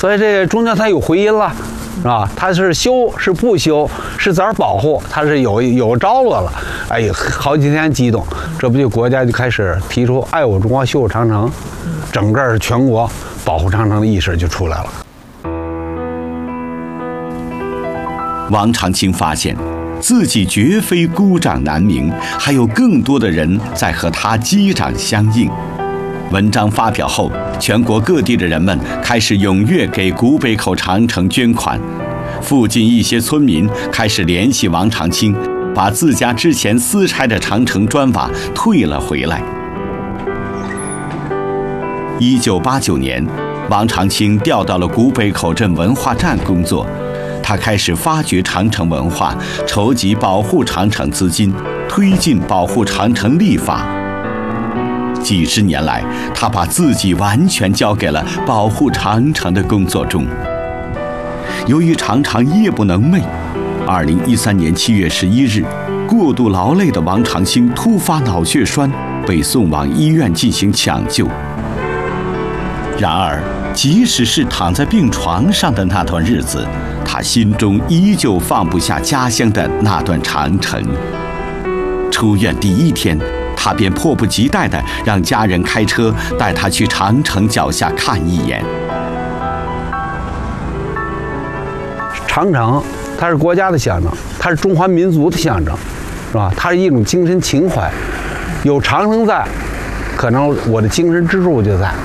所以这中间它有回音了，是吧？它是修是不修，是咋保护？它是有着落了，哎呀，好几天激动，这不就国家就开始提出爱护中华，修护长城，整个全国保护长城的意识就出来了。 王长青发现，自己绝非孤掌难鸣，还有更多的人在和他击掌相应。文章发表后，全国各地的人们开始踊跃给古北口长城捐款，附近一些村民开始联系王长青，把自家之前私拆的长城砖瓦退了回来。1989年，王长青调到了古北口镇文化站工作，他开始发掘长城文化，筹集保护长城资金，推进保护长城立法。几十年来，他把自己完全交给了保护长城的工作中。由于常常夜不能寐，2013年7月11日，过度劳累的王长青突发脑血栓，被送往医院进行抢救。然而，即使是躺在病床上的那段日子，他心中依旧放不下家乡的那段长城。出院第1天，他便迫不及待地让家人开车带他去长城脚下看一眼。 长城，它是国家的象征，它是中华民族的象征，是吧？它是一种精神情怀。有长城在，可能我的精神支柱就在。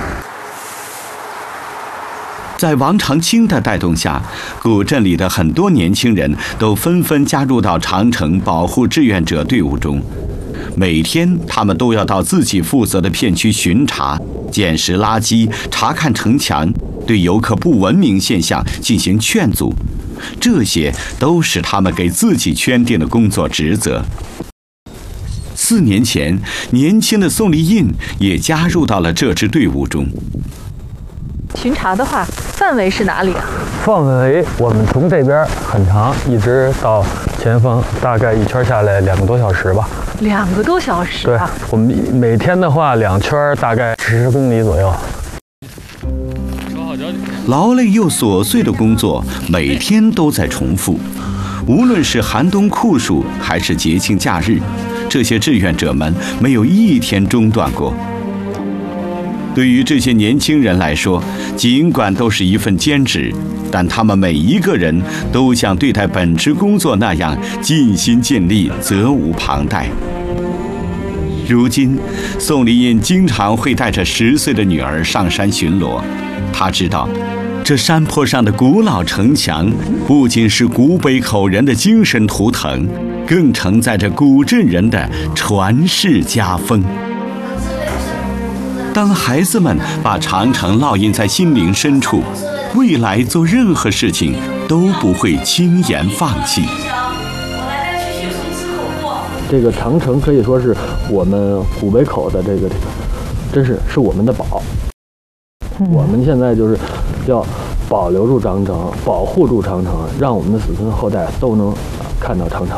在王长青的带动下，古镇里的很多年轻人都纷纷加入到长城保护志愿者队伍中。每天，他们都要到自己负责的片区巡查、捡拾垃圾、查看城墙，对游客不文明现象进行劝阻。这些都是他们给自己圈定的工作职责。4年前，年轻的宋立印也加入到了这支队伍中。 巡查的话，范围是哪里啊？ 范围我们从这边很长，一直到前方，大概一圈下来2个多小时吧。 2个多小时对，我们每天的话2圈大概10公里左右。 劳累又琐碎的工作每天都在重复，无论是寒冬酷暑还是节庆假日，这些志愿者们没有一天中断过。对于这些年轻人来说，尽管都是一份兼职，但他们每一个人都像对待本职工作那样尽心尽力，责无旁贷。如今，宋立印经常会带着10岁的女儿上山巡逻。他知道，这山坡上的古老城墙不仅是古北口人的精神图腾，更承载着古镇人的传世家风。当孩子们把长城烙印在心灵深处，未来做任何事情都不会轻言放弃。 这个长城可以说是我们古北口的这个，真是我们的宝。我们现在就是要保留住长城，保护住长城，让我们的子孙后代都能看到长城。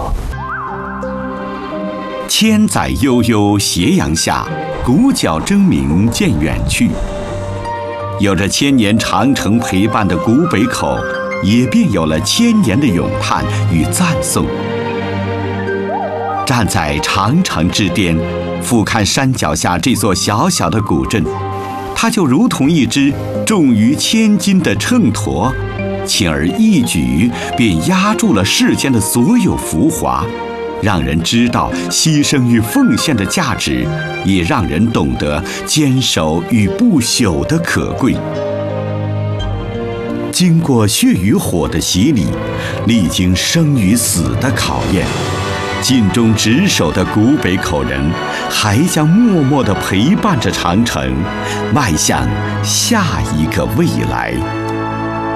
千载悠悠斜阳下，鼓角争鸣渐远去。有着1000年长城陪伴的古北口，也便有了1000年的咏叹与赞颂。站在长城之巅，俯瞰山脚下这座小小的古镇，它就如同一只重于千斤的秤砣，轻而易举便压住了世间的所有浮华，让人知道牺牲与奉献的价值，也让人懂得坚守与不朽的可贵。经过血与火的洗礼，历经生与死的考验，尽忠职守的古北口人还将默默地陪伴着长城，迈向下一个未来。